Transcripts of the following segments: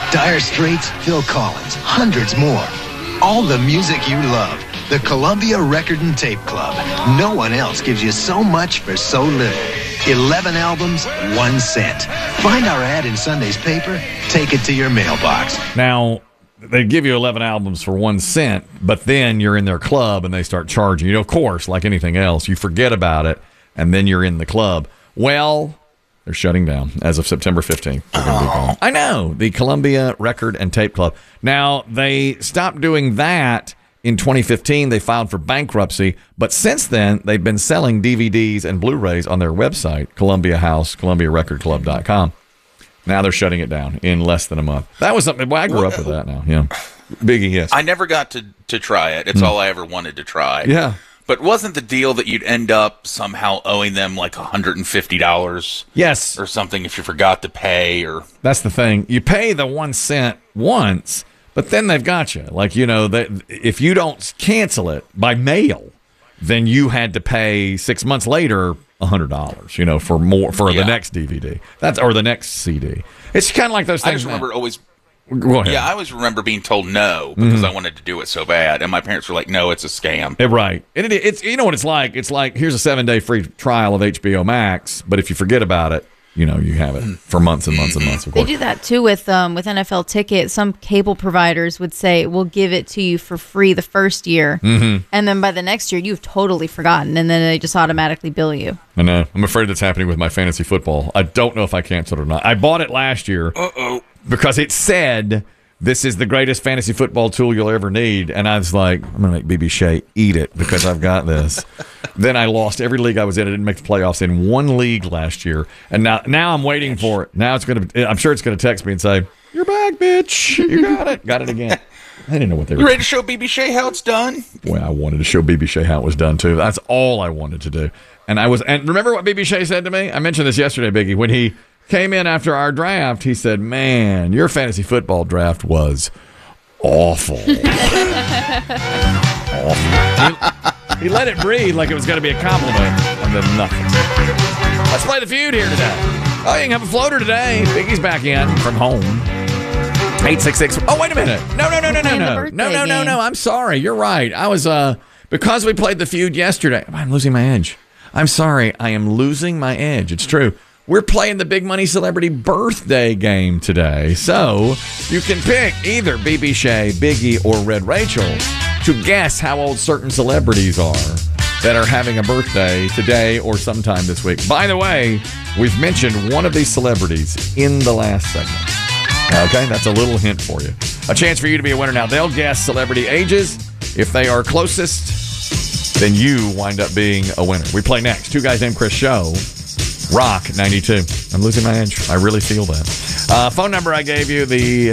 Dire Straits, Phil Collins, hundreds more. All the music you love. The Columbia Record and Tape Club. No one else gives you so much for so little. 11 albums, 1 cent. Find our ad in Sunday's paper. Take it to your mailbox. Now, they give you 11 albums for 1 cent, but then you're in their club and they start charging you. Of course, like anything else, you forget about it, and then you're in the club. Well, they're shutting down as of September 15th. They're gonna be gone. I know, the Columbia Record and Tape Club. Now, they stopped doing that in 2015. They filed for bankruptcy, but since then, they've been selling DVDs and Blu-rays on their website, Columbia House, ColumbiaRecordClub.com. Now they're shutting it down in less than a month. That was something, well, I grew up with that now, yeah. Biggie, yes. I never got to try it. It's all I ever wanted to try. Yeah. But wasn't the deal that you'd end up somehow owing them like $150? Yes. Or something if you forgot to pay? Or that's the thing. You pay the 1 cent once, but then they've got you. Like, you know, if you don't cancel it by mail, then you had to pay 6 months later $100, you know, for the next DVD. Or the next CD. It's kind of like those things. I just remember always. Go ahead. Yeah, I always remember being told no because I wanted to do it so bad, and my parents were like, "No, it's a scam." Right. It's you know what it's like. It's like here's a 7-day free trial of HBO Max, but if you forget about it, you know you have it for months and months and months. Of course. They do that too with NFL tickets. Some cable providers would say, "We'll give it to you for free the first year," and then by the next year you've totally forgotten, and then they just automatically bill you. I know. I'm afraid that's happening with my fantasy football. I don't know if I canceled it or not. I bought it last year. Because it said, this is the greatest fantasy football tool you'll ever need. And I was like, I'm going to make BB Shea eat it because I've got this. Then I lost every league I was in. I didn't make the playoffs in one league last year. And now I'm waiting for it. Now I'm sure it's going to text me and say, you're back, bitch. You got it. Got it again. I didn't know what they were. You ready to show BB Shea how it's done? Well, I wanted to show BB Shea how it was done, too. That's all I wanted to do. And remember what BB Shea said to me? I mentioned this yesterday, Biggie, when he came in after our draft. He said, man, your fantasy football draft was awful. Awful. He let it breathe like it was going to be a compliment, and then nothing. Let's play the feud here today. Oh, you can have a floater today. Biggie's back in from home. 866. Oh, wait a minute. No. I'm sorry. You're right. I was, because we played the feud yesterday. I'm losing my edge. I'm sorry. I am losing my edge. It's true. We're playing the Big Money Celebrity Birthday game today. So you can pick either BB Shea, Biggie, or Red Rachel to guess how old certain celebrities are that are having a birthday today or sometime this week. By the way, we've mentioned one of these celebrities in the last segment. Okay, that's a little hint for you. A chance for you to be a winner now. They'll guess celebrity ages. If they are closest, then you wind up being a winner. We play next. Two Guys Named Chris show. Rock 92. I'm losing my edge. I really feel that. Phone number I gave you, the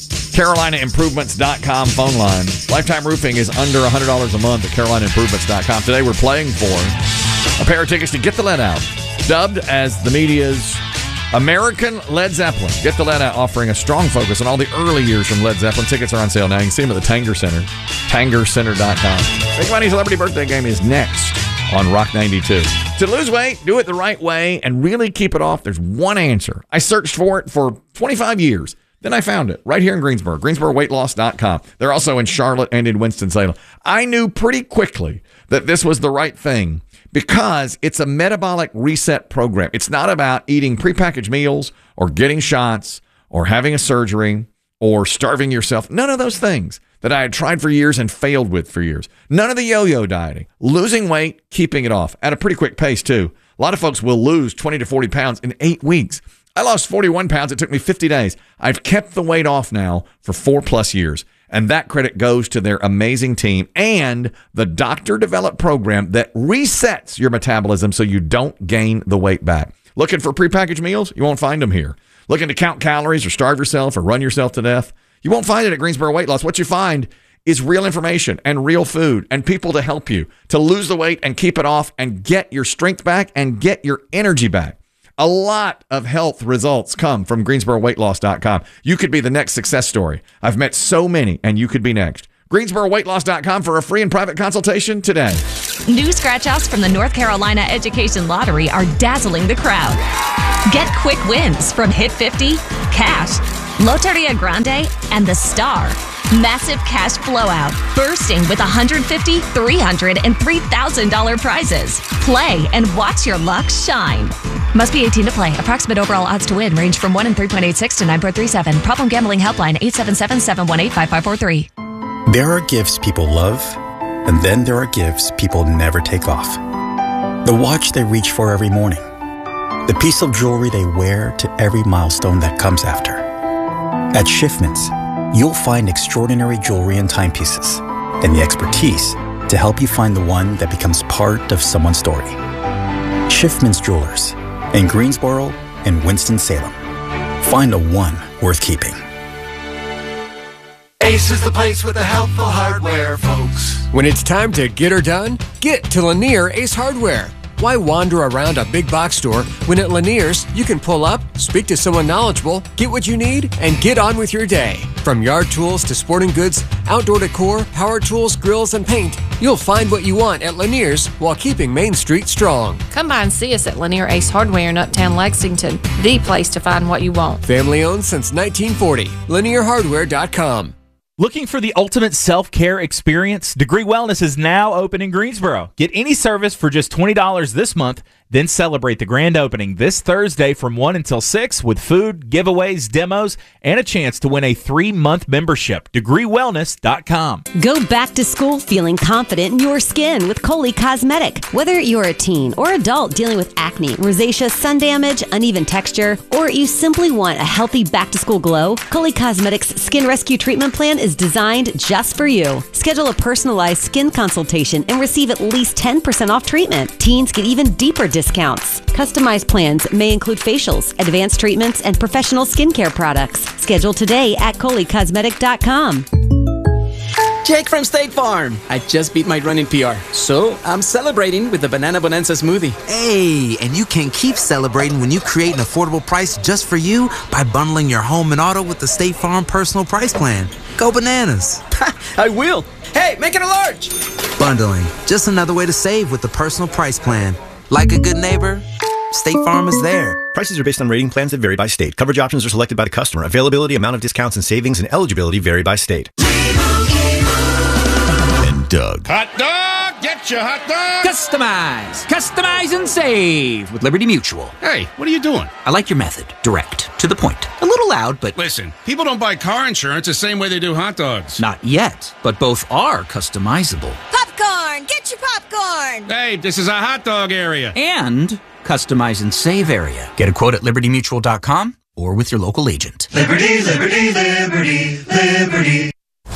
CarolinaImprovements.com phone line. Lifetime roofing is under $100 a month at CarolinaImprovements.com. Today we're playing for a pair of tickets to Get the Lead Out, dubbed as the media's American Led Zeppelin. Get the Lead Out, offering a strong focus on all the early years from Led Zeppelin. Tickets are on sale now. You can see them at the Tanger Center, TangerCenter.com. Big Money Celebrity Birthday Game is next on Rock 92. To lose weight, do it the right way, and really keep it off, there's one answer. I searched for it for 25 years. Then I found it right here in Greensboro, GreensboroWeightLoss.com. They're also in Charlotte and in Winston-Salem. I knew pretty quickly that this was the right thing because it's a metabolic reset program. It's not about eating prepackaged meals or getting shots or having a surgery or starving yourself. None of those things that I had tried for years and failed with for years. None of the yo-yo dieting. Losing weight, keeping it off at a pretty quick pace, too. A lot of folks will lose 20 to 40 pounds in 8 weeks. I lost 41 pounds. It took me 50 days. I've kept the weight off now for 4+ years. And that credit goes to their amazing team and the doctor-developed program that resets your metabolism so you don't gain the weight back. Looking for prepackaged meals? You won't find them here. Looking to count calories or starve yourself or run yourself to death? You won't find it at Greensboro Weight Loss. What you find is real information and real food and people to help you to lose the weight and keep it off and get your strength back and get your energy back. A lot of health results come from GreensboroWeightLoss.com. You could be the next success story. I've met so many, and you could be next. GreensboroWeightLoss.com for a free and private consultation today. New scratch-outs from the North Carolina Education Lottery are dazzling the crowd. Get quick wins from Hit 50, cash, Loteria Grande, and the Star. Massive cash blowout, bursting with $150, $300, and $3,000 prizes. Play and watch your luck shine. Must be 18 to play. Approximate overall odds to win range from 1 in 3.86 to 9.37. Problem gambling helpline 877-718-5543. There are gifts people love, and then there are gifts people never take off. The watch they reach for every morning. The piece of jewelry they wear to every milestone that comes after. At Schiffman's, you'll find extraordinary jewelry and timepieces, and the expertise to help you find the one that becomes part of someone's story. Schiffman's Jewelers in Greensboro and Winston-Salem. Find a one worth keeping. Ace is the place with the helpful hardware, folks. When it's time to get her done, get to Lanier Ace Hardware. Why wander around a big box store when at Lanier's you can pull up, speak to someone knowledgeable, get what you need, and get on with your day? From yard tools to sporting goods, outdoor decor, power tools, grills, and paint, you'll find what you want at Lanier's while keeping Main Street strong. Come by and see us at Lanier Ace Hardware in Uptown Lexington, the place to find what you want. Family owned since 1940. LanierHardware.com. Looking for the ultimate self-care experience? Degree Wellness is now open in Greensboro. Get any service for just $20 this month, then celebrate the grand opening this Thursday from 1 until 6 with food, giveaways, demos, and a chance to win a 3-month membership. DegreeWellness.com. Go back to school feeling confident in your skin with Coley Cosmetic. Whether you're a teen or adult dealing with acne, rosacea, sun damage, uneven texture, or you simply want a healthy back-to-school glow, Coley Cosmetic's Skin Rescue Treatment Plan is designed just for you. Schedule a personalized skin consultation and receive at least 10% off treatment. Teens get even deeper discounts. Customized plans may include facials, advanced treatments, and professional skincare products. Schedule today at ColeyCosmetic.com. Jake from State Farm. I just beat my running PR, so I'm celebrating with the Banana Bonanza smoothie. Hey, and you can keep celebrating when you create an affordable price just for you by bundling your home and auto with the State Farm Personal Price Plan. Go bananas. I will. Hey, make it a large. Bundling, just another way to save with the Personal Price Plan. Like a good neighbor, State Farm is there. Prices are based on rating plans that vary by state. Coverage options are selected by the customer. Availability, amount of discounts and savings, and eligibility vary by state. And Doug. Hot dog! Get your hot dog! Customize and save with Liberty Mutual. Hey, what are you doing? I like your method. Direct. To the point. A little loud, but... Listen, people don't buy car insurance the same way they do hot dogs. Not yet, but both are customizable. Popcorn! Get your popcorn! Hey, this is a hot dog area. And customize and save area. Get a quote at libertymutual.com or with your local agent. Liberty, liberty, liberty, liberty.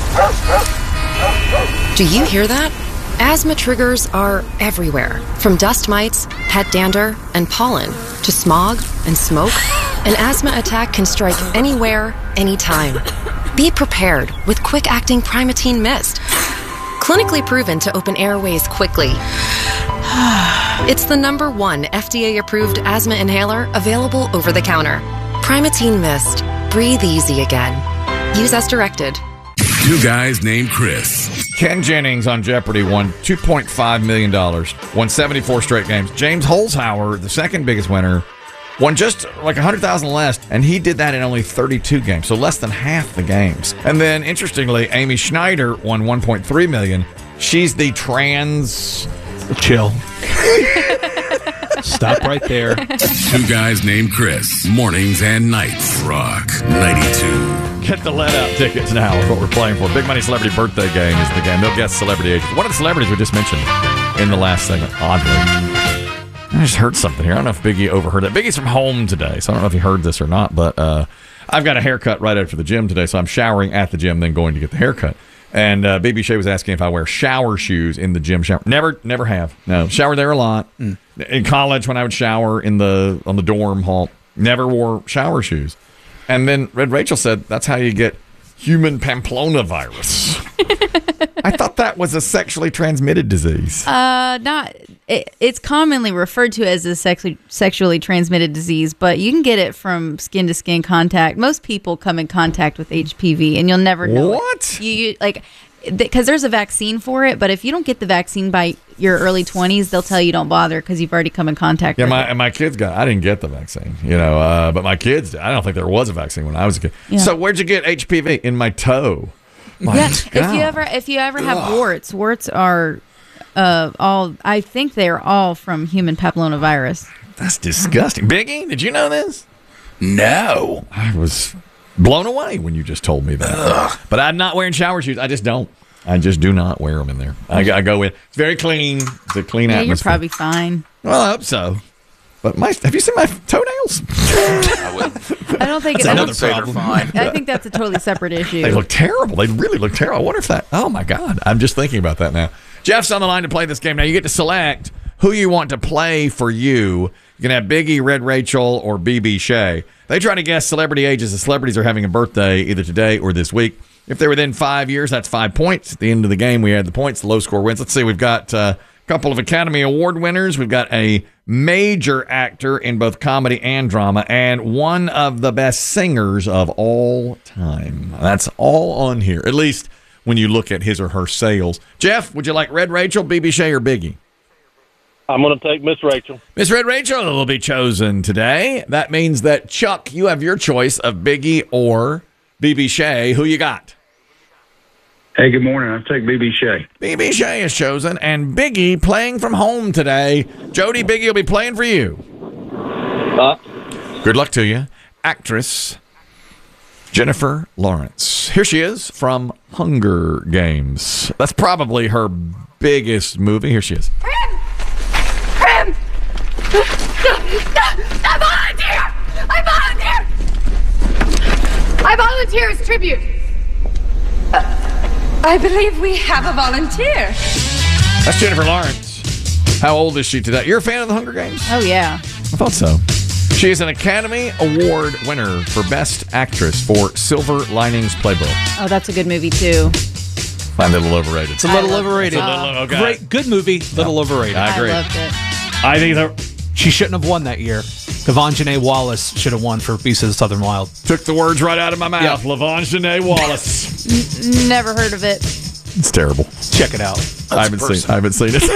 Do you hear that? Asthma triggers are everywhere, from dust mites, pet dander, and pollen, to smog and smoke. An asthma attack can strike anywhere, anytime. Be prepared with quick-acting Primatene Mist. Clinically proven to open airways quickly. It's the #1 FDA-approved asthma inhaler available over the counter. Primatene Mist. Breathe easy again. Use as directed. Two guys named Chris. Ken Jennings on Jeopardy won $2.5 million, won 74 straight games. James Holzhauer, the second biggest winner, won just like 100,000 less, and he did that in only 32 games, so less than half the games. And then, interestingly, Amy Schneider won $1.3 million. She's the trans... Chill. Stop right there. Two guys named Chris. Mornings and nights. Rock 92. Get the Let Out tickets now is what we're playing for. Big Money Celebrity Birthday Game is the game. They'll guess celebrity ages. One of the celebrities we just mentioned in the last segment, oddly. I just heard something here. I don't know if Biggie overheard that. Biggie's from home today, so I don't know if he heard this or not, but I've got a haircut right after the gym today, so I'm showering at the gym, then going to get the haircut. And BB Shea was asking if I wear shower shoes in the gym shower. Never have. No, shower there a lot. In college, when I would shower on the dorm hall, never wore shower shoes. And then Red Rachel said that's how you get human Pamplona virus. I thought that was a sexually transmitted disease. It's commonly referred to as a sexually transmitted disease, but you can get it from skin to skin contact. Most people come in contact with HPV, and you'll never know. What? You like, because there's a vaccine for it, but if you don't get the vaccine by your early 20s, they'll tell you don't bother because you've already come in contact with it. My kids I didn't get the vaccine, but my kids, I don't think there was a vaccine when I was a kid. Yeah. So where'd you get HPV? In my toe. My God. If you ever have warts are I think they're all from human papillomavirus. That's disgusting. Biggie, did you know this? No. I was blown away when you just told me that. Ugh. But I'm not wearing shower shoes. I just don't. I just do not wear them in there. I go in. It's very clean. It's a clean atmosphere. You're probably fine. Well, I hope so. But have you seen my toenails? I don't think that's another problem. Fine. I think that's a totally separate issue. They look terrible. They really look terrible. I wonder if that. Oh my God! I'm just thinking about that now. Jeff's on the line to play this game. Now you get to select who you want to play for you. You can have Biggie, Red Rachel, or BB Shea. They try to guess celebrity ages. The celebrities are having a birthday either today or this week. If they're within 5 years, that's 5 points. At the end of the game, we add the points. The low score wins. Let's see. We've got a couple of Academy Award winners. We've got a major actor in both comedy and drama, and one of the best singers of all time. That's all on here, at least when you look at his or her sales. Jeff, would you like Red Rachel, BB Shea, or Biggie? I'm going to take Miss Rachel. Miss Red Rachel will be chosen today. That means that, Chuck, you have your choice of Biggie or BB Shea. Who you got? Hey, good morning. I'll take BB Shea. BB Shea is chosen, and Biggie playing from home today. Jody, Biggie will be playing for you. Good luck to you. Actress Jennifer Lawrence. Here she is from Hunger Games. That's probably her biggest movie. Here she is. I volunteer as tribute. I believe we have a volunteer. That's Jennifer Lawrence. How old is she today? You're a fan of the Hunger Games? Oh, yeah. I thought so. She is an Academy Award winner for Best Actress for Silver Linings Playbook. Oh, that's a good movie, too. Find it a little overrated. It's a little overrated. Okay. Great, good movie, little overrated. I agree. I loved it. I think she shouldn't have won that year. Lavonne Wallace should have won for Beast of the Southern Wild. Took the words right out of my mouth. Yep. Lavonne Wallace. Never heard of it. It's terrible. Check it out. I haven't seen it.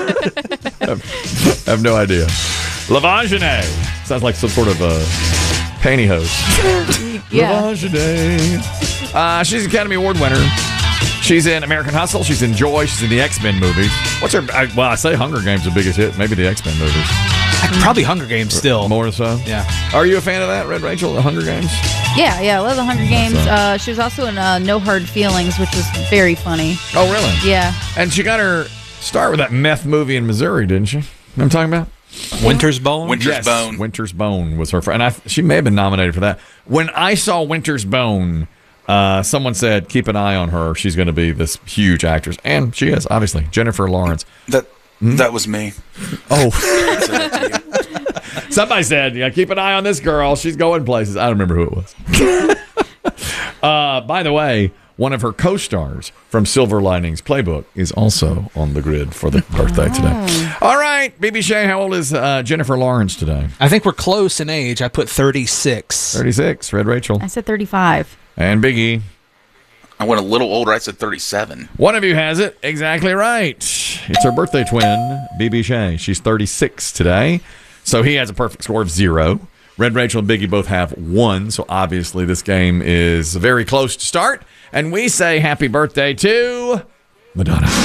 I have no idea. Lavonne sounds like some sort of pantyhose. Yeah. Lavonne. She's an Academy Award winner. She's in American Hustle. She's in Joy. She's in the X-Men movies. What's her? I say Hunger Games the biggest hit. Maybe the X-Men movies. Probably Hunger Games still. More so? Yeah. Are you a fan of that, Red Rachel, the Hunger Games? Yeah, I love the Hunger Games. She was also in No Hard Feelings, which was very funny. Oh, really? Yeah. And she got her start with that meth movie in Missouri, didn't she? You know what I'm talking about? Winter's Bone? Winter's Bone. Winter's Bone was her. And she may have been nominated for that. When I saw Winter's Bone, someone said, keep an eye on her. She's going to be this huge actress. And she is, obviously. Jennifer Lawrence. That was me. Oh. Somebody said, yeah, keep an eye on this girl. She's going places. I don't remember who it was. By the way, one of her co-stars from Silver Linings Playbook is also on the grid for the birthday today. All right, BB Shea, how old is Jennifer Lawrence today? I think we're close in age. I put 36. 36. Red Rachel. I said 35. And Biggie. I went a little older. I said 37. One of you has it. Exactly right. It's her birthday twin, BB Shea. She's 36 today. So he has a perfect score of 0. Red Rachel and Biggie both have 1. So obviously this game is very close to start. And we say happy birthday to Madonna.